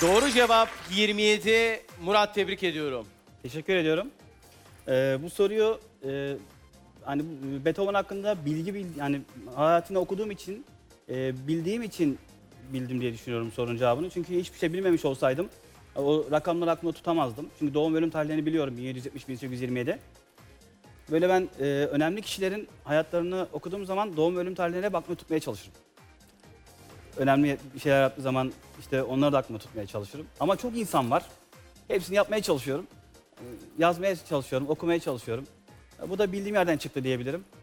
Doğru cevap 27. Murat, tebrik ediyorum. Teşekkür ediyorum. Bu soruyu hani Beethoven hakkında yani hayatını okuduğum için, bildiğim için bildim diye düşünüyorum sorunun cevabını. Çünkü hiçbir şey bilmemiş olsaydım o rakamları aklımda tutamazdım. Çünkü doğum ve ölüm tarihlerini biliyorum 1770-1827. Böyle ben önemli kişilerin hayatlarını okuduğum zaman doğum ve ölüm tarihlerine bakmayı tutmaya çalışırım. Önemli bir şeyler yaptığı zaman işte onları da aklımda tutmaya çalışırım. Ama çok insan var. Hepsini yapmaya çalışıyorum. Yazmaya çalışıyorum, okumaya çalışıyorum. Bu da bildiğim yerden çıktı diyebilirim.